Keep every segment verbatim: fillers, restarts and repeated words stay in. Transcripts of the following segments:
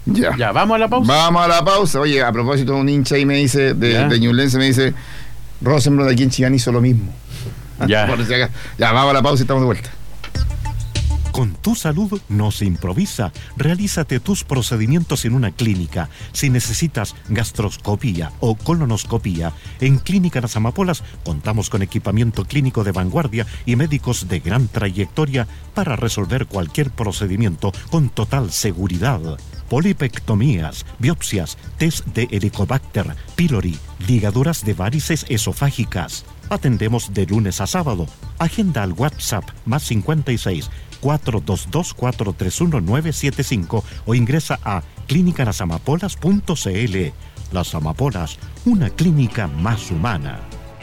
Ya. Ya, ¿vamos a la pausa? Vamos a la pausa. Oye, a propósito, un hincha ahí me dice, de, de Ñublense me dice, Rosenbloom aquí en Chillán hizo lo mismo. Ya. Por si acá. Ya, vamos a la pausa y estamos de vuelta. Con tu salud no se improvisa. Realízate tus procedimientos en una clínica. Si necesitas gastroscopía o colonoscopía, en Clínica Las Amapolas contamos con equipamiento clínico de vanguardia y médicos de gran trayectoria para resolver cualquier procedimiento con total seguridad. Polipectomías, biopsias, test de Helicobacter pylori, ligaduras de varices esofágicas. Atendemos de lunes a sábado. Agenda al WhatsApp más cincuenta y seis, cuatro dos dos, cuatro tres uno, nueve siete cinco o ingresa a clínica las amapolas punto c l. Las Amapolas, una clínica más humana.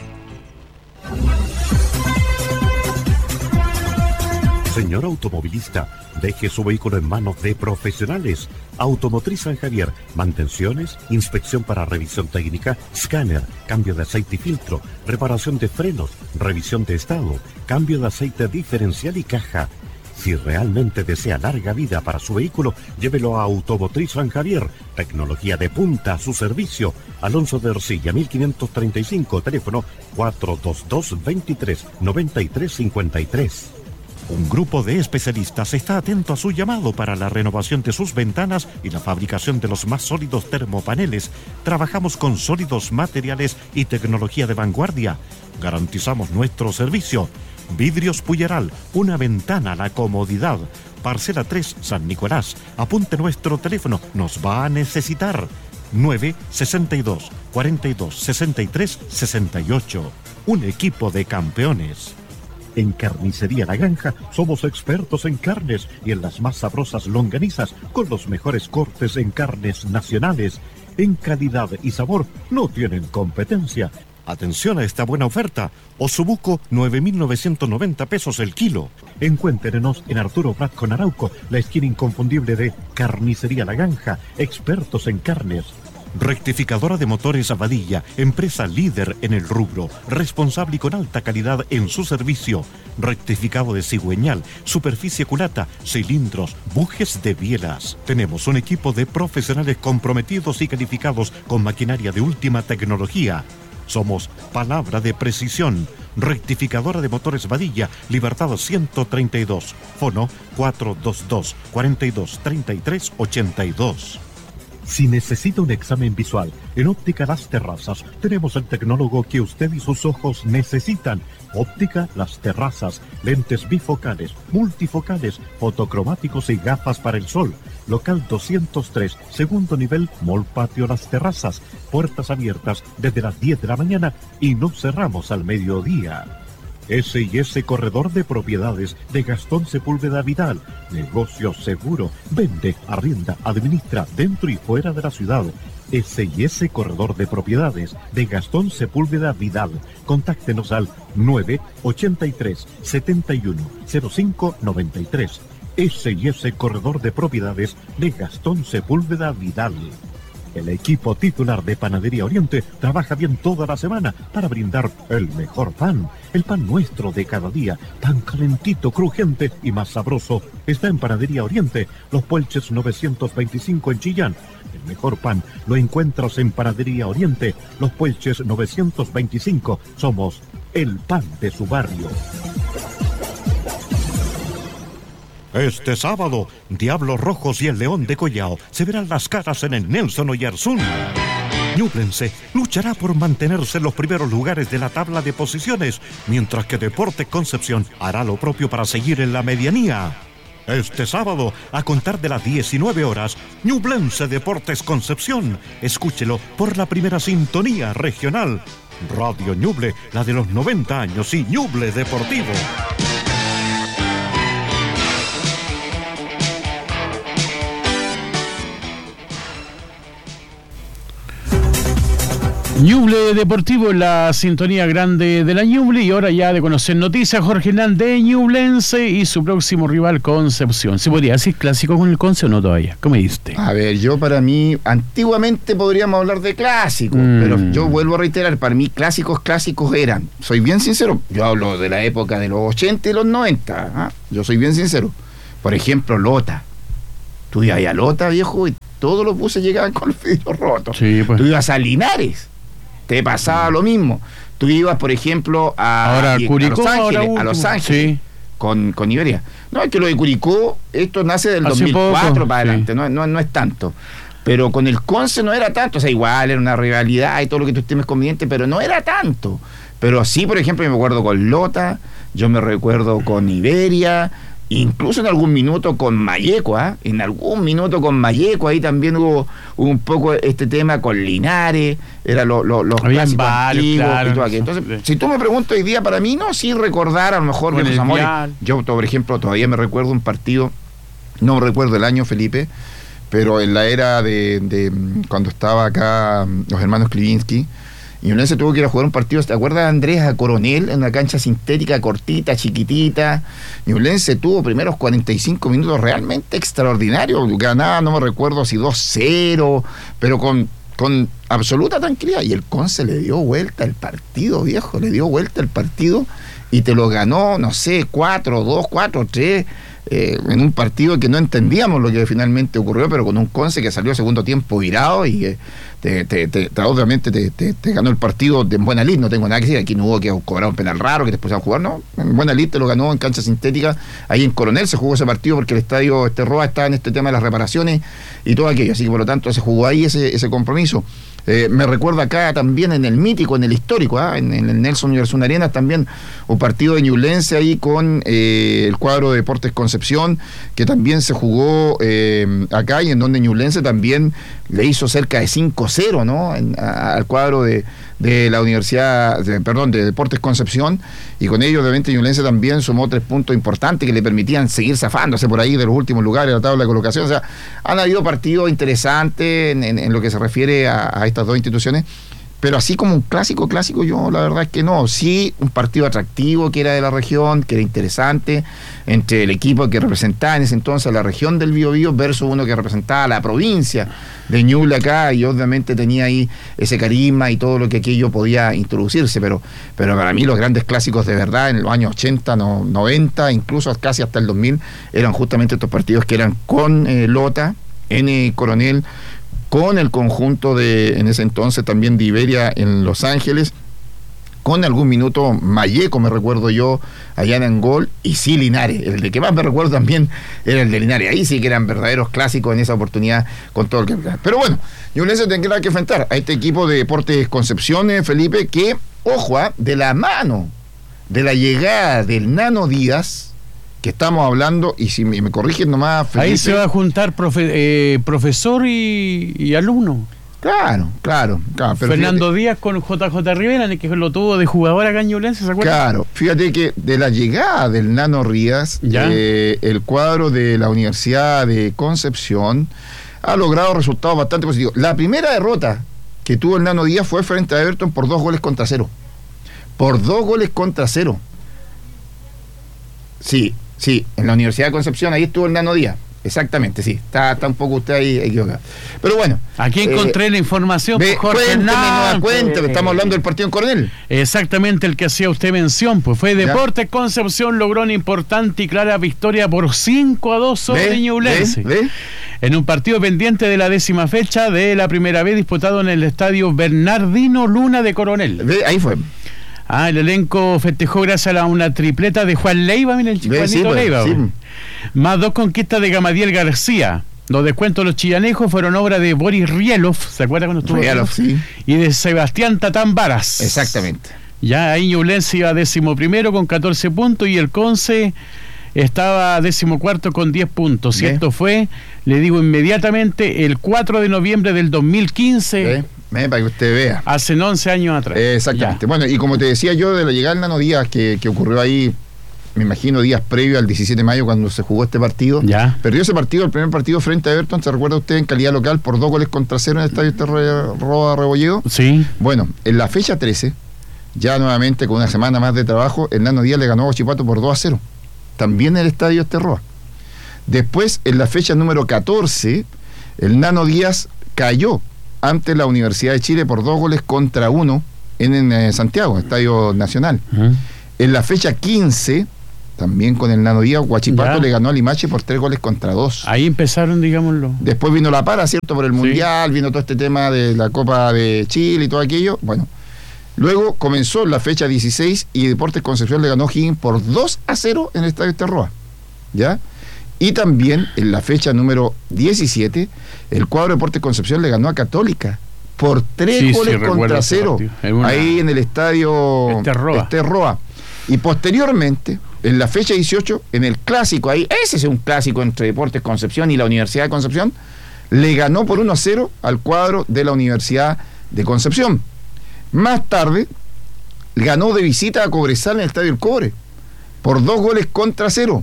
Señor automovilista, deje su vehículo en manos de profesionales. Automotriz San Javier, mantenciones, inspección para revisión técnica, escáner, cambio de aceite y filtro, reparación de frenos, revisión de estado, cambio de aceite diferencial y caja. Si realmente desea larga vida para su vehículo, llévelo a Automotriz San Javier. Tecnología de punta a su servicio. Alonso de Ercilla, mil quinientos treinta y cinco, teléfono cuatro dos dos, veintitrés, noventa y tres cincuenta y tres. Un grupo de especialistas está atento a su llamado para la renovación de sus ventanas y la fabricación de los más sólidos termopaneles. Trabajamos con sólidos materiales y tecnología de vanguardia. Garantizamos nuestro servicio. Vidrios Puyeral, una ventana a la comodidad. Parcela tres, San Nicolás. Apunte nuestro teléfono, nos va a necesitar. nueve sesenta y dos, cuarenta y dos, sesenta y tres, sesenta y ocho. Un equipo de campeones. En Carnicería La Granja somos expertos en carnes y en las más sabrosas longanizas con los mejores cortes en carnes nacionales. En calidad y sabor no tienen competencia. Atención a esta buena oferta. Osobuco, nueve mil novecientos noventa pesos el kilo. Encuéntrenos en Arturo Prat con Arauco, la esquina inconfundible de Carnicería La Granja, expertos en carnes. Rectificadora de motores Abadilla, empresa líder en el rubro, responsable y con alta calidad en su servicio. Rectificado de cigüeñal, superficie culata, cilindros, bujes de bielas. Tenemos un equipo de profesionales comprometidos y calificados con maquinaria de última tecnología. Somos palabra de precisión. Rectificadora de motores Badilla, Libertad ciento treinta y dos. Fono cuatro dos dos, cuarenta y dos, treinta y tres, ochenta y dos. Si necesita un examen visual, en Óptica Las Terrazas tenemos el tecnólogo que usted y sus ojos necesitan. Óptica Las Terrazas, lentes bifocales, multifocales, fotocromáticos y gafas para el sol. Local doscientos tres, segundo nivel, Mall Patio Las Terrazas. Puertas abiertas desde las diez de la mañana y no cerramos al mediodía. ese y ese Corredor de Propiedades de Gastón Sepúlveda Vidal. Negocio seguro. Vende, arrienda, administra dentro y fuera de la ciudad. ese y ese Corredor de Propiedades de Gastón Sepúlveda Vidal. Contáctenos al nueve ochenta y tres, setenta y uno, cero cinco noventa y tres. ese y ese Corredor de Propiedades de Gastón Sepúlveda Vidal. El equipo titular de Panadería Oriente trabaja bien toda la semana para brindar el mejor pan. El pan nuestro de cada día, tan calentito, crujiente y más sabroso, está en Panadería Oriente, Los Puelches novecientos veinticinco en Chillán. El mejor pan lo encuentras en Panadería Oriente, Los Puelches novecientos veinticinco. Somos el pan de su barrio. Este sábado, Diablos Rojos y el León de Collao se verán las caras en el Nelson Oyarzún. Ñublense luchará por mantenerse en los primeros lugares de la tabla de posiciones, mientras que Deportes Concepción hará lo propio para seguir en la medianía. Este sábado, a contar de las diecinueve horas, Ñublense Deportes Concepción. Escúchelo por la primera sintonía regional. Radio Ñuble, la de los noventa años y Ñuble Deportivo. Ñuble Deportivo, la sintonía grande de la Ñuble, y ahora ya de conocer noticias, Jorge Hernández, Ñublense y su próximo rival Concepción. ¿Se podría decir clásico con el Conce o no todavía? ¿Cómo diste? A ver, yo para mí, antiguamente podríamos hablar de clásicos, mm. pero yo vuelvo a reiterar, para mí clásicos clásicos eran, soy bien sincero, yo hablo de la época de los ochenta y los noventa, ¿eh? Yo soy bien sincero. Por ejemplo, Lota. Tú ibas a Lota, viejo, y todos los buses llegaban con los vidrios rotos. Sí, pues. Tú ibas a Linares, te pasaba lo mismo. Tú ibas, por ejemplo, a, ahora, y, Curicó, a Los Ángeles, ahora, a Los Ángeles sí. con, con Iberia. No, es que lo de Curicó, esto nace del Hace dos mil cuatro poco, para sí. adelante, no, no, no es tanto. Pero con el Conce no era tanto, o sea, igual era una rivalidad y todo lo que tú estimes conveniente, pero no era tanto. Pero sí, por ejemplo, yo me acuerdo con Lota, yo me recuerdo con Iberia, incluso en algún minuto con Malleco, ¿eh? En algún minuto con Malleco, ahí también hubo un poco este tema con Linares, era lo, lo, los Habían clásicos varios, antiguos claro, y todo aquello. Entonces, si tú me preguntas hoy día, para mí, no, sí recordar a lo mejor Con que los el amores. Vial. Yo, por ejemplo, todavía me recuerdo un partido, no recuerdo el año, Felipe, pero en la era de, de cuando estaba acá los hermanos Klivinsky, Ñublense tuvo que ir a jugar un partido, ¿te acuerdas, Andrés, a Coronel, en una cancha sintética, cortita, chiquitita? Ñublense tuvo primeros cuarenta y cinco minutos realmente extraordinarios, ganaba, no me recuerdo si dos cero, pero con, con absoluta tranquilidad, y el Conce le dio vuelta el partido, viejo, le dio vuelta el partido, y te lo ganó, no sé, cuatro dos, cuatro tres, Eh, en un partido que no entendíamos lo que finalmente ocurrió, pero con un Conce que salió segundo tiempo virado y eh, te, te, te, te, obviamente te, te, te ganó el partido de buena lid. No tengo nada que decir, aquí no hubo que cobrar un penal raro que después a jugar, no, en buena lid te lo ganó en cancha sintética, ahí en Coronel se jugó ese partido porque el estadio este Roa está en este tema de las reparaciones y todo aquello, así que por lo tanto se jugó ahí ese, ese compromiso. Eh, me recuerdo acá también en el mítico, en el histórico, ¿eh? en, en el Nelson Universidad Arenas también un partido de Ñublense ahí con eh, el cuadro de Deportes Concepción, que también se jugó eh, acá y en donde Ñublense también le hizo cerca de cinco cero, ¿no? En, a, al cuadro de, de la Universidad, de, perdón, de Deportes Concepción, y con ello obviamente Ñublense también sumó tres puntos importantes que le permitían seguir zafándose por ahí de los últimos lugares de la tabla de colocación. O sea, han habido partidos interesantes en, en, en lo que se refiere a, a estas dos instituciones, pero así como un clásico, clásico, yo la verdad es que no. Sí, un partido atractivo que era de la región, que era interesante, entre el equipo que representaba en ese entonces la región del Biobío versus uno que representaba la provincia de Ñuble acá, y obviamente tenía ahí ese carisma y todo lo que aquello podía introducirse, pero, pero para mí los grandes clásicos de verdad en los años ochenta, no, noventa, incluso casi hasta el dos mil, eran justamente estos partidos que eran con eh, Lota, en eh, Coronel, con el conjunto de, en ese entonces también de Iberia en Los Ángeles, con algún minuto Malleco, me recuerdo yo, allá en Angol, y sí Linares. El de que más me recuerdo también era el de Linares. Ahí sí que eran verdaderos clásicos en esa oportunidad con todo el que... Pero bueno, Ñublense tendrá que enfrentar a este equipo de Deportes Concepción, Felipe, que, ojo, ¿eh? de la mano de la llegada del Nano Díaz, que estamos hablando, y si me, me corrigen nomás, Felipe, ahí se va a juntar profe, eh, profesor y, y alumno. Claro, claro, claro. Pero Fernando fíjate, Díaz con J J Rivera, que lo tuvo de jugador acá en Ñublense, ¿se acuerdan? claro, fíjate que de la llegada del Nano Rías, eh, el cuadro de la Universidad de Concepción ha logrado resultados bastante positivos. La primera derrota que tuvo el Nano Díaz fue frente a Everton por dos goles contra cero. Por dos goles contra cero. Sí, sí, en la Universidad de Concepción, ahí estuvo el Nano Díaz. Exactamente, sí, está, está un poco usted ahí equivocado. Pero bueno. Aquí encontré eh, la información. Ve, Jorge cuénteme, Hernández. no, cuénteme, estamos hablando del partido en Coronel. Exactamente el que hacía usted mención, pues fue Deportes ¿Ya? Concepción, logró una importante y clara victoria por cinco a dos sobre Ñublense. ¿Ve? ¿Ve? En un partido pendiente de la décima fecha de la primera vez disputado en el estadio Bernardino Luna de Coronel. ¿Ve? Ahí fue. Ah, el elenco festejó gracias a una tripleta de Juan Leiva, miren el Juanito sí, pues, Leiva. sí. Más dos conquistas de Gamadiel García. Los descuentos de los chilanejos fueron obra de Boris Rielov, ¿se acuerda cuando estuvo? Rielov, sí. Y de Sebastián Tatán Varas. Exactamente. Ya ahí Ñublense iba décimo primero con catorce puntos y el Conce estaba décimo cuarto con diez puntos. Y ¿Ve? esto fue, le digo inmediatamente, el cuatro de noviembre del dos mil quince. ¿Ve? ¿Ve? Para que usted vea. Hace once años atrás. Eh, exactamente. Ya. Bueno, y como te decía yo, de la llegada del Nano Díaz, que, que ocurrió ahí, me imagino días previo al diecisiete de mayo cuando se jugó este partido. Ya. Perdió ese partido, el primer partido frente a Everton, ¿se recuerda usted, en calidad local, por dos goles contra cero en el estadio este Roa Rebolledo? Sí. Bueno, en la fecha trece, ya nuevamente con una semana más de trabajo, el Nano Díaz le ganó a Huachipato por dos a cero. También en el estadio este Roa. Después, en la fecha número catorce, el Nano Díaz cayó ante la Universidad de Chile por dos goles contra uno en, en eh, Santiago, Estadio Nacional. Uh-huh. En la fecha quince, también con el Nano Díaz. Huachipato Ya. le ganó a Limache por tres goles contra dos. Ahí empezaron, digámoslo. Después vino la para, ¿cierto? Por el Sí. Mundial, vino todo este tema de la Copa de Chile y todo aquello. Bueno, luego comenzó la fecha dieciséis y Deportes Concepción le ganó a Higgins por dos a cero en el Estadio Terroa. ¿Ya? Y también en la fecha número diecisiete, el cuadro Deportes Concepción le ganó a Católica por tres Sí, sí, goles recuerdo contra ese cero. partido. En una- Ahí en el estadio Esterroa. Esterroa. Y posteriormente, en la fecha dieciocho, en el clásico, ahí, ese es un clásico entre Deportes Concepción y la Universidad de Concepción, le ganó por uno a cero al cuadro de la Universidad de Concepción. Más tarde, ganó de visita a Cobresal en el Estadio El Cobre por dos goles contra cero.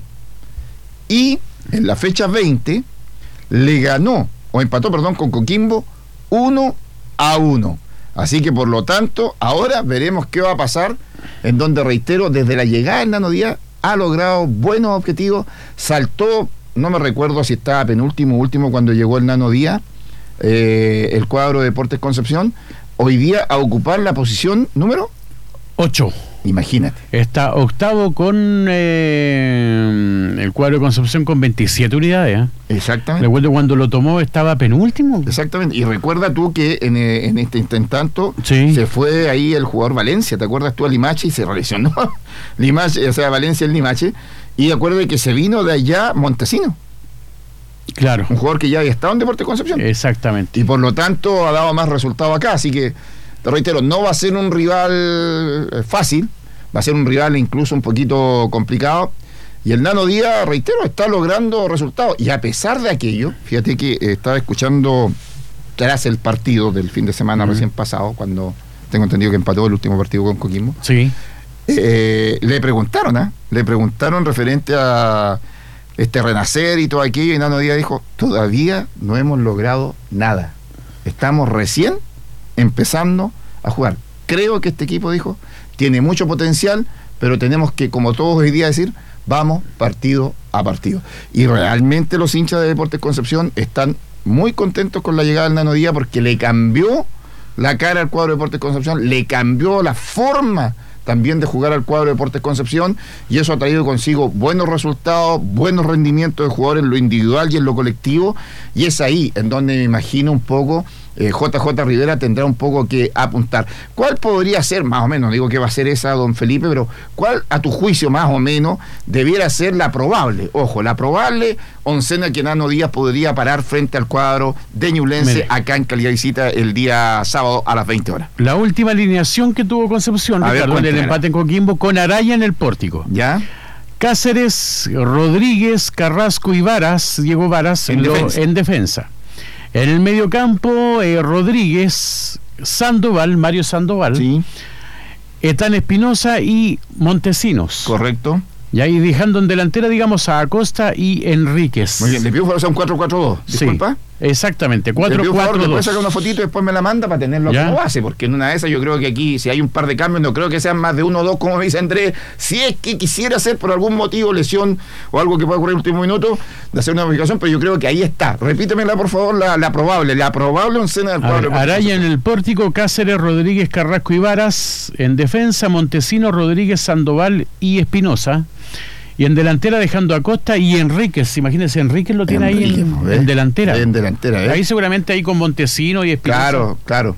Y en la fecha veinte le ganó, o empató, perdón, con Coquimbo uno a uno. Así que por lo tanto, ahora veremos qué va a pasar, en donde, reitero, desde la llegada del Nano Díaz ha logrado buenos objetivos, saltó, no me recuerdo si estaba penúltimo o último cuando llegó el Nano Díaz, eh, el cuadro de Deportes Concepción, hoy día a ocupar la posición número, Ocho. imagínate. Está octavo con eh, el cuadro de Concepción con veintisiete unidades. ¿eh? Exactamente. Recuerdo cuando lo tomó estaba penúltimo. Exactamente, y recuerda tú que en, eh, en este instanto Sí. se fue ahí el jugador Valencia, ¿te acuerdas tú a Limache? Y se lesionó Limache, o sea, Valencia el Limache, y acuérdate que se vino de allá Montesino, Claro. un jugador que ya había estado en Deportes Concepción, Exactamente. y por lo tanto ha dado más resultados acá, así que, te reitero, no va a ser un rival eh, fácil, va a ser un rival incluso un poquito complicado, y el Nano Díaz, reitero, está logrando resultados, y a pesar de aquello, fíjate que eh, estaba escuchando tras el partido del fin de semana Ujú. recién pasado, cuando tengo entendido que empató el último partido con Coquimbo, Sí. eh, le preguntaron, ¿ah? Le preguntaron referente a este renacer y todo aquello, y Nano Díaz dijo, todavía no hemos logrado nada, estamos recién empezando a jugar. Creo que este equipo, dijo, tiene mucho potencial, pero tenemos que, como todos hoy día, decir, vamos partido a partido. Y realmente los hinchas de Deportes Concepción están muy contentos con la llegada del Nano Díaz, porque le cambió la cara al cuadro de Deportes Concepción, le cambió la forma también de jugar al cuadro de Deportes Concepción, y eso ha traído consigo buenos resultados, buenos rendimientos de jugadores en lo individual y en lo colectivo, y es ahí en donde me imagino un poco eh, J J Rivera tendrá un poco que apuntar. ¿Cuál podría ser, más o menos, digo que va a ser esa, don Felipe, pero cuál a tu juicio más o menos debiera ser la probable, ojo, la probable oncena que Nano Díaz podría parar frente al cuadro de Ñublense Mire. acá en calidad de visita el día sábado a las veinte horas? La última alineación que tuvo Concepción, A ver, Ricardo, en el cuéntemela. empate en Coquimbo, con Araya en el pórtico. ¿Ya? Cáceres, Rodríguez, Carrasco y Varas, Diego Varas, En lo- defensa. en defensa. En el mediocampo, eh, Rodríguez, Sandoval, Mario Sandoval, Sí, Etán Espinosa y Montesinos. correcto. Y ahí dejando en delantera, digamos, a Acosta y Enríquez. Muy bien, le pido por favor, un cuatro cuatro dos. Sí, Disculpa. exactamente, Le pido cuatro por favor, cuatro después dos. sacar una fotito y después me la manda para tenerlo ¿Ya? como base, porque en una de esas yo creo que aquí, si hay un par de cambios, no creo que sean más de uno o dos, como me dice Andrés. Si es que quisiera hacer por algún motivo, lesión o algo que pueda ocurrir en el último minuto, de hacer una modificación, pero yo creo que ahí está. Repítemela, por favor, la, la probable, la probable oncena del A cuadro. ver, Araya en el pórtico, Cáceres, Rodríguez, Carrasco y Varas. En defensa, Montesino, Rodríguez, Sandoval y Espinosa. Y en delantera dejando a Acosta y Enríquez. Imagínense, Enríquez lo tiene ahí Enrique, en, ¿ves? en delantera. En delantera, ¿eh? Ahí seguramente ahí con Montesino y Espinosa. Claro, claro.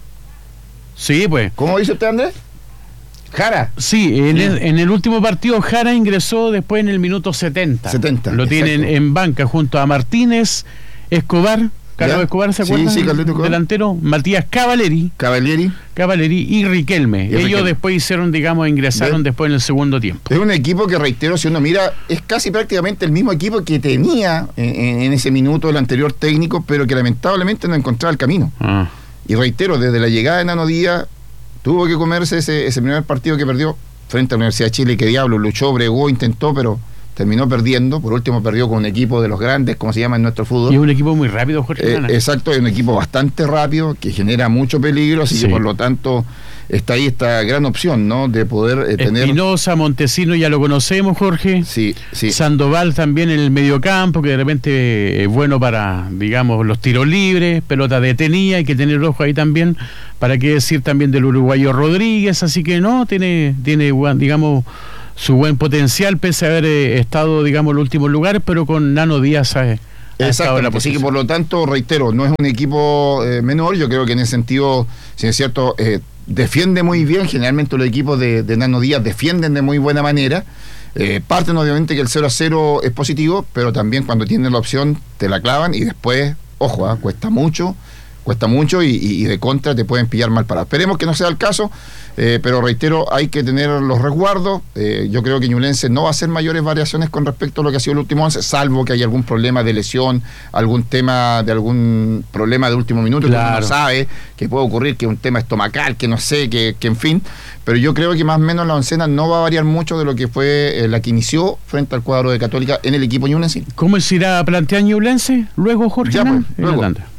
Sí, pues. ¿Cómo dice usted, Andrés? Jara. Sí, en, Sí. El, en el último partido Jara ingresó después en el minuto setenta. setenta, Lo tienen exacto. en banca junto a Martínez, Escobar, Carlos ¿Ya? Escobar, ¿se Sí, acuerdan? sí, Carlito Escobar. Delantero, Matías Cavalieri, Cavalieri. Cavalieri y Riquelme. Y Ellos Riquelme. después hicieron, digamos, ingresaron ¿Ven? después en el segundo tiempo. Es un equipo que, reitero, si uno mira, es casi prácticamente el mismo equipo que tenía en, en- en ese minuto el anterior técnico, pero que lamentablemente no encontraba el camino. Ah. Y reitero, desde la llegada de Nano Díaz, tuvo que comerse ese, ese primer partido que perdió frente a la Universidad de Chile, que diablo, luchó, bregó, intentó, pero terminó perdiendo. Por último perdió con un equipo de los grandes, como se llama en nuestro fútbol. Y es un equipo muy rápido, Jorge. Eh, Lana. exacto, es un equipo bastante rápido, que genera mucho peligro, así Sí. que por lo tanto está ahí esta gran opción, ¿no? De poder eh, tener... Espinosa, Montesino, ya lo conocemos, Jorge. Sí, sí. Sandoval también en el mediocampo, que de repente es bueno para, digamos, los tiros libres, pelota detenida, hay que tener ojo ahí también. Para qué decir también del uruguayo Rodríguez, así que no, tiene, tiene digamos, su buen potencial, pese a haber eh, estado, digamos, en el último lugar, pero con Nano Díaz eh, ha estado en la Exactamente, así que posición. por lo tanto, reitero, no es un equipo eh, menor. Yo creo que en ese sentido, si es cierto, eh, defiende muy bien. Generalmente los equipos de, de Nano Díaz defienden de muy buena manera. Eh, parten obviamente que el cero a cero es positivo, pero también cuando tienen la opción te la clavan y después, ojo, ¿eh? cuesta mucho, cuesta mucho y, y, y de contra te pueden pillar mal parado. Esperemos que no sea el caso, eh, pero reitero, hay que tener los resguardos. Eh, yo creo que Ñublense no va a hacer mayores variaciones con respecto a lo que ha sido el último once, salvo que haya algún problema de lesión, algún tema de algún problema de último minuto, Claro. que uno no sabe, que puede ocurrir, que es un tema estomacal, que no sé, que, que en fin. Pero yo creo que más o menos la oncena no va a variar mucho de lo que fue eh, la que inició frente al cuadro de Católica en el equipo ñublense. ¿Cómo se irá a plantear Ñublense? Luego, Jorge. Ya, Hernán, pues, en la luego. tanda.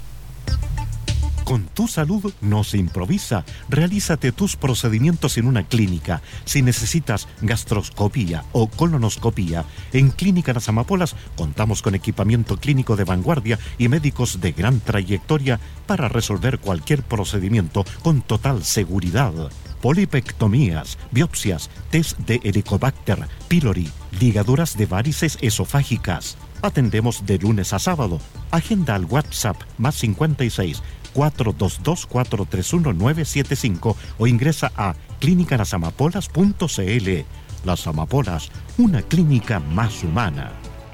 Con tu salud no se improvisa. Realízate tus procedimientos en una clínica. Si necesitas gastroscopía o colonoscopía, en Clínica Las Amapolas contamos con equipamiento clínico de vanguardia y médicos de gran trayectoria para resolver cualquier procedimiento con total seguridad. Polipectomías, biopsias, test de Helicobacter pylori, ligaduras de varices esofágicas. Atendemos de lunes a sábado. Agenda al WhatsApp más cincuenta y seis, cuatro dos dos, cuatro tres uno, nueve siete cinco o ingresa a clínica las amapolas punto c l. Las Amapolas, una clínica más humana.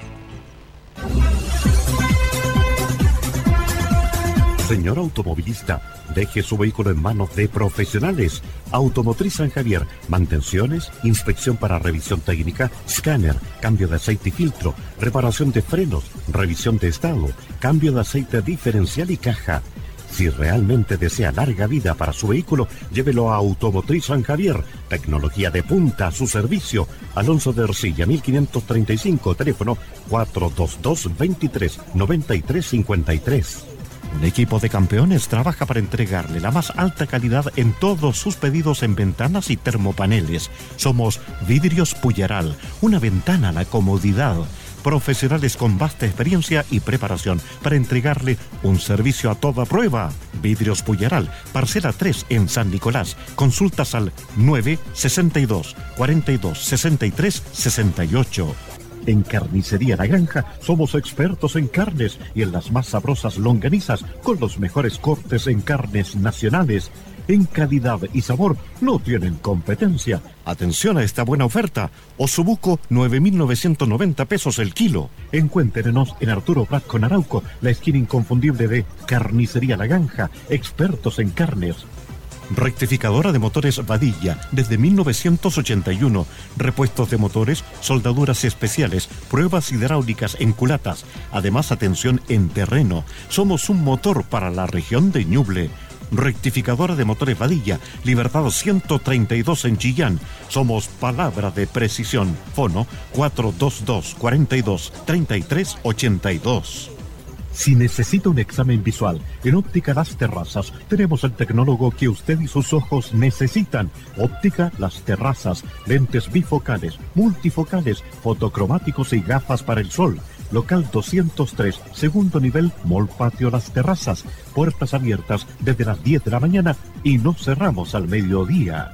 Señor automovilista, deje su vehículo en manos de profesionales. Automotriz San Javier, mantenciones, inspección para revisión técnica, escáner, cambio de aceite y filtro, reparación de frenos, revisión de estado, cambio de aceite diferencial y caja. Si realmente desea larga vida para su vehículo, llévelo a Automotriz San Javier. Tecnología de punta a su servicio. Alonso de Ercilla, mil quinientos treinta y cinco, teléfono cuatro dos dos, veintitrés, noventa y tres cincuenta y tres. Un equipo de campeones trabaja para entregarle la más alta calidad en todos sus pedidos en ventanas y termopaneles. Somos Vidrios Puyeral, una ventana a la comodidad. Profesionales con vasta experiencia y preparación para entregarle un servicio a toda prueba. Vidrios Puyeral, parcela tres en San Nicolás. Consultas al nueve sesenta y dos, cuarenta y dos, sesenta y tres, sesenta y ocho. En Carnicería La Granja somos expertos en carnes y en las más sabrosas longanizas con los mejores cortes en carnes nacionales. En calidad y sabor no tienen competencia. Atención a esta buena oferta. Osobuco, nueve mil novecientos noventa pesos el kilo. Encuéntrenos en Arturo Prat con Arauco, la esquina inconfundible de Carnicería La Granja, expertos en carnes. Rectificadora de motores Vadilla, desde mil novecientos ochenta y uno. Repuestos de motores, soldaduras especiales, pruebas hidráulicas en culatas. Además, atención en terreno. Somos un motor para la región de Ñuble. Rectificadora de motores Vadilla, Libertad ciento treinta y dos en Chillán. Somos palabra de precisión. Fono cuatro dos dos, cuarenta y dos, treinta y tres ochenta y dos. Si necesita un examen visual, en Óptica Las Terrazas tenemos el tecnólogo que usted y sus ojos necesitan. Óptica Las Terrazas, lentes bifocales, multifocales, fotocromáticos y gafas para el sol. Local doscientos tres, segundo nivel, Mall Patio Las Terrazas. Puertas abiertas desde las diez de la mañana y no cerramos al mediodía.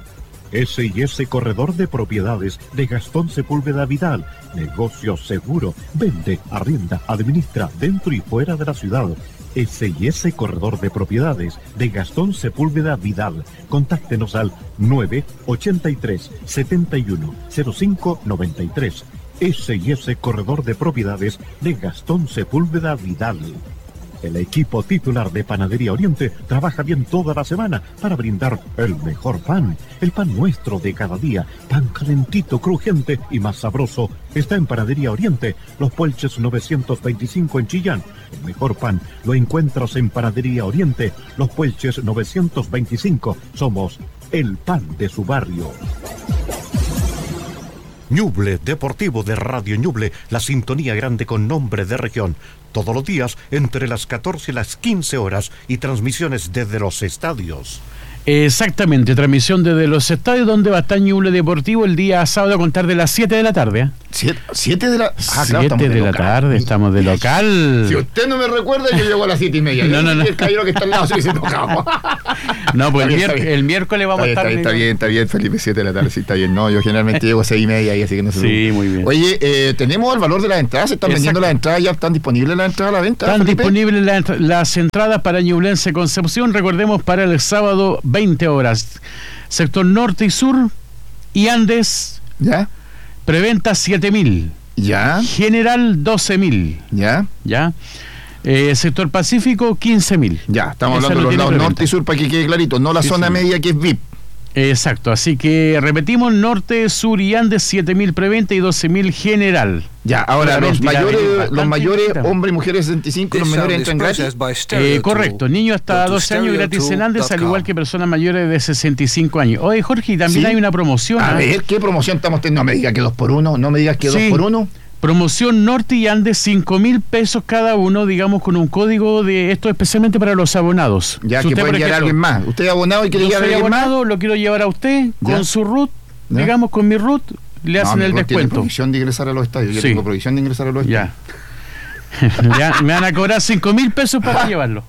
S y S Corredor de Propiedades de Gastón Sepúlveda Vidal. Negocio seguro. Vende, arrienda, administra dentro y fuera de la ciudad. S y S Corredor de Propiedades de Gastón Sepúlveda Vidal. Contáctenos al nueve ochenta y tres, setenta y uno, cero cinco noventa y tres. S y S Corredor de Propiedades de Gastón Sepúlveda Vidal. El equipo titular de Panadería Oriente trabaja bien toda la semana para brindar el mejor pan. El pan nuestro de cada día, pan calentito, crujiente y más sabroso, está en Panadería Oriente, Los Puelches novecientos veinticinco en Chillán. El mejor pan lo encuentras en Panadería Oriente, Los Puelches novecientos veinticinco. Somos el pan de su barrio. Ñuble Deportivo de Radio Ñuble, la sintonía grande con nombre de región. Todos los días entre las catorce y las quince horas y transmisiones desde los estadios. Exactamente, transmisión desde los estadios donde va a estar Ñuble Deportivo el día sábado a contar de las siete de la tarde. ¿eh? Siete, siete de la ah, siete claro, estamos de, de la local. tarde, estamos de local. Si usted no me recuerda, yo llego a las siete y media. No, no, no. El caballero que está al lado se dice tocado. No, pues el, Está bien, miérc- está bien. el miércoles vamos Está a bien, estar. está bien, está bien, está bien, Felipe, siete de la tarde, sí, está bien. No, yo generalmente llego a seis y media ahí, así que no se Sí, preocupe. muy bien. Oye, eh, tenemos el valor de las entradas, se están Exacto. vendiendo las entradas, ya están disponibles las entradas a la venta. Están Felipe? disponibles la entra- las entradas para Ñublense Concepción, recordemos, para el sábado veinte horas. Sector norte y sur y Andes, ¿Ya? preventa siete mil. ¿Ya? General doce mil. ¿Ya? ¿Ya? Eh, sector Pacífico quince mil. Ya, estamos Esa hablando no de los tiene lados preventa. norte y sur para que quede clarito, no la Sí, zona señor. media que es V I P. Exacto, así que repetimos, norte, sur y Andes, siete mil preventa y doce mil general. Ya, ahora los Claramente, mayores, ya, los bastante mayores, invitado. hombres y mujeres sesenta y cinco, los menores entran gratis. Eh, correcto, niños hasta doce años gratis en Andes, al igual que personas mayores de sesenta y cinco años. Oye, Jorge, y también Sí. hay una promoción. A ¿ah? ver, ¿qué promoción estamos teniendo? No me digas que dos por uno, no me digas que dos Sí. por uno. Promoción Norte y Andes, cinco mil pesos cada uno, digamos, con un código de esto especialmente para los abonados. Ya Si que usted, pueden por llevar a ejemplo, alguien más. Usted es abonado y quiere Yo llevar a soy alguien más. abonado, lo quiero llevar a usted Ya. con su root, Ya. digamos, con mi root, le No, hacen mi el Rod tiene descuento. prohibición de ingresar a los estadios. Yo Sí. tengo prohibición de ingresar a los estadios. Ya. Ya, me van a cobrar cinco mil pesos para llevarlo.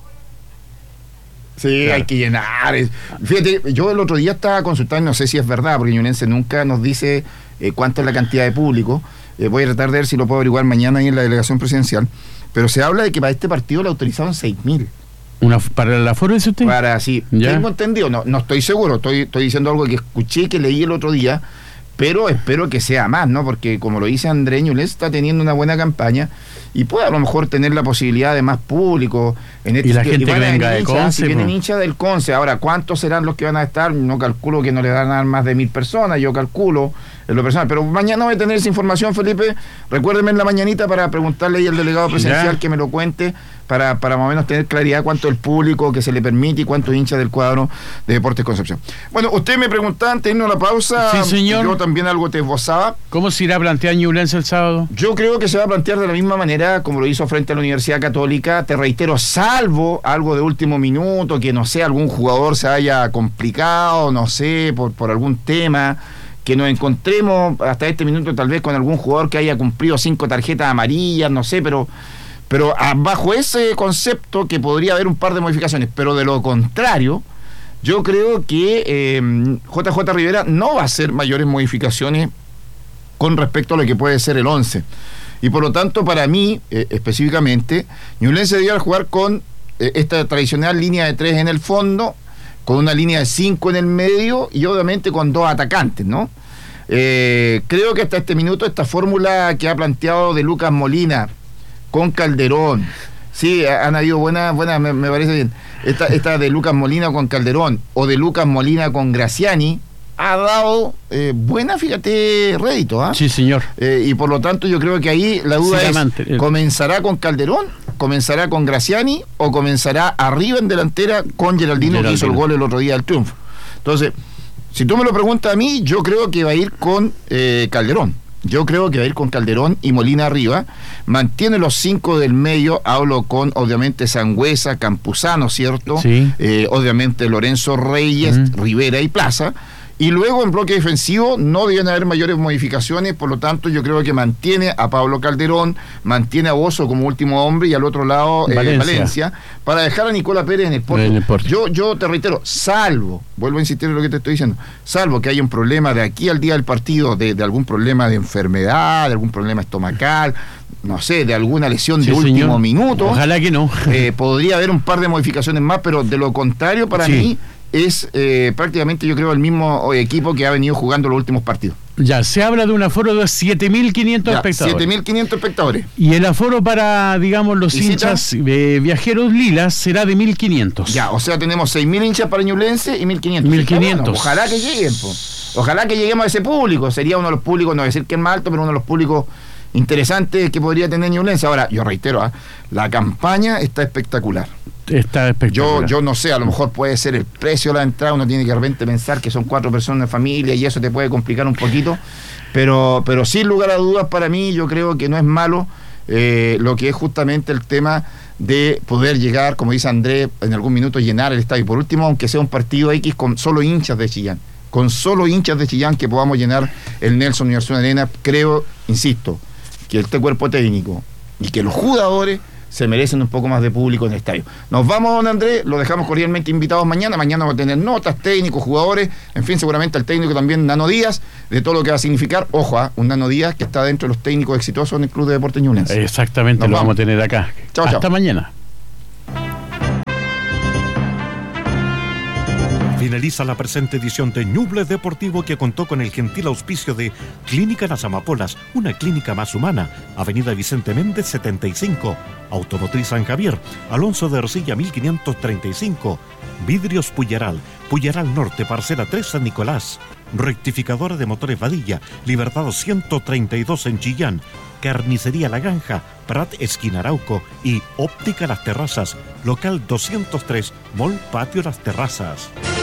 Sí, Claro. hay que llenar. Es- Fíjate, yo el otro día estaba consultando, no sé si es verdad, porque Ñublense nunca nos dice eh, cuánto es la cantidad de público. Eh, voy a tratar de ver si lo puedo averiguar mañana ahí en la delegación presidencial. Pero se habla de que para este partido le autorizaron seis mil. Una, ¿Para el aforo, dice usted? Para así, Ya. tengo entendido, no, no estoy seguro, estoy, estoy diciendo algo que escuché y que leí el otro día, pero espero que sea más, ¿no? Porque como lo dice André, Ñublense está teniendo una buena campaña y puede a lo mejor tener la posibilidad de más público en este Y la sitio. gente van que a venga venir de hinchas, Conce, si vienen po. hinchas del Conce. Ahora, ¿cuántos serán los que van a estar? No calculo que no le van a dar más de mil personas, yo calculo en lo personal, pero mañana voy a tener esa información, Felipe. Recuérdeme en la mañanita para preguntarle ahí al delegado presidencial Ya. que me lo cuente, para, para más o menos tener claridad cuánto el público que se le permite y cuántos hinchas del cuadro de Deportes Concepción. Bueno, usted me preguntaba antes de irnos a la pausa, Sí, señor. yo también algo te esbozaba. ¿Cómo se irá a plantear Ñublense el sábado? Yo creo que se va a plantear de la misma manera como lo hizo frente a la Universidad Católica, te reitero, salvo algo de último minuto, que no sé, algún jugador se haya complicado, no sé, por, por algún tema, que nos encontremos hasta este minuto tal vez con algún jugador que haya cumplido cinco tarjetas amarillas, no sé, pero, pero ah, bajo ese concepto que podría haber un par de modificaciones, pero de lo contrario, yo creo que eh, J J Rivera no va a hacer mayores modificaciones con respecto a lo que puede ser el once. Y por lo tanto, para mí, eh, específicamente, Ñublense debería jugar con eh, esta tradicional línea de tres en el fondo, con una línea de cinco en el medio y obviamente con dos atacantes, ¿no? Eh, creo que hasta este minuto esta fórmula que ha planteado de Lucas Molina con Calderón, sí, han habido buenas, buenas, me, me parece bien, esta, esta de Lucas Molina con Calderón o de Lucas Molina con Graciani, ha dado eh, buena, fíjate, rédito, ¿ah? Sí, señor. Eh, y por lo tanto yo creo que ahí la duda Sí, es, amante, eh. ¿comenzará con Calderón? ¿Comenzará con Graciani? ¿O comenzará arriba en delantera con Geraldino, que hizo el Geraldino. gol el otro día del triunfo? Entonces, si tú me lo preguntas a mí, yo creo que va a ir con eh, Calderón. Yo creo que va a ir con Calderón y Molina arriba. Mantiene los cinco del medio. Hablo con, obviamente, Sangüesa, Campuzano, ¿cierto? Sí. Eh, obviamente, Lorenzo Reyes, Mm. Rivera y Plaza. Y luego en bloque defensivo no deben haber mayores modificaciones, por lo tanto yo creo que mantiene a Pablo Calderón, mantiene a Bozo como último hombre y al otro lado eh, Valencia. Valencia, para dejar a Nicola Pérez en el Porto. En el Porto. Yo, yo te reitero, salvo, vuelvo a insistir en lo que te estoy diciendo, salvo que haya un problema de aquí al día del partido, de, de algún problema de enfermedad, de algún problema estomacal, no sé, de alguna lesión Sí, de último señor. minuto, Ojalá que no. eh, podría haber un par de modificaciones más, pero de lo contrario para Sí. mí es eh, prácticamente yo creo el mismo equipo que ha venido jugando los últimos partidos. Ya, se habla de un aforo de siete mil quinientos Ya, espectadores. siete mil quinientos espectadores. Y el aforo para, digamos, los ¿Visita? hinchas eh, viajeros lilas será de mil quinientos. Ya, o sea, tenemos seis mil hinchas para Ñublense y mil quinientos. mil quinientos. Bueno, ojalá que lleguen, po. Ojalá que lleguemos a ese público. Sería uno de los públicos, no voy a decir que es más alto, pero uno de los públicos interesantes que podría tener Ñublense. Ahora, yo reitero, ¿ah? La campaña está espectacular. Está espectacular. Yo, yo no sé, a lo mejor puede ser el precio de la entrada, uno tiene que de repente pensar que son cuatro personas de familia y eso te puede complicar un poquito, pero, pero sin lugar a dudas para mí yo creo que no es malo eh, lo que es justamente el tema de poder llegar, como dice Andrés, en algún minuto llenar el estadio. Por último, aunque sea un partido X con solo hinchas de Chillán, con solo hinchas de Chillán que podamos llenar el Nelson Universidad Arena, creo, insisto, que este cuerpo técnico y que los jugadores se merecen un poco más de público en el estadio. Nos vamos, don Andrés, lo dejamos cordialmente invitados mañana. Mañana vamos a tener notas, técnicos, jugadores, en fin, seguramente al técnico también, Nano Díaz, de todo lo que va a significar. Ojo, ¿eh? Un Nano Díaz que está dentro de los técnicos exitosos en el Club de Deportes Ñublense. Exactamente, Nos lo vamos. vamos a tener acá. Chao, Hasta chao. mañana. Finaliza la presente edición de Ñuble Deportivo, que contó con el gentil auspicio de Clínica Las Amapolas, una clínica más humana, Avenida Vicente Méndez setenta y cinco, Automotriz San Javier, Alonso de Ercilla mil quinientos treinta y cinco, Vidrios Puyaral, Puyaral Norte, Parcela tres San Nicolás, Rectificadora de Motores Vadilla, Libertad ciento treinta y dos en Chillán, Carnicería La Granja, Prat Esquina Arauco y Óptica Las Terrazas, local doscientos tres, Mall Patio Las Terrazas.